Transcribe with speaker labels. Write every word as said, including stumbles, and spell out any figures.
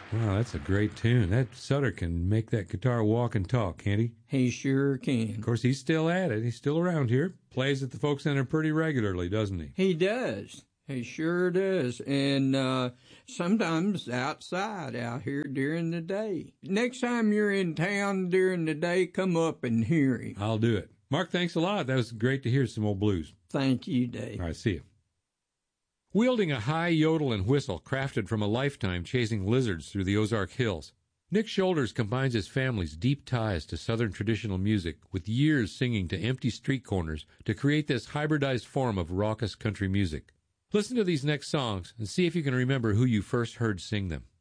Speaker 1: Wow, that's a great tune. That Sutter can make that guitar walk and talk, can't he?
Speaker 2: He sure can.
Speaker 1: Of course, he's still at it. He's still around here. Plays at the Folk Center pretty regularly, doesn't he?
Speaker 2: He does. He sure does. And uh, sometimes outside out here during the day. Next time you're in town during the day, come up and hear him.
Speaker 1: I'll do it. Mark, thanks a lot. That was great to hear some old blues.
Speaker 2: Thank you, Dave.
Speaker 1: All right, see you. Wielding a high yodel and whistle crafted from a lifetime chasing lizards through the Ozark Hills, Nick Shoulders combines his family's deep ties to Southern traditional music with years singing to empty street corners to create this hybridized form of raucous country music. Listen to these next songs and see if you can remember who you first heard sing them.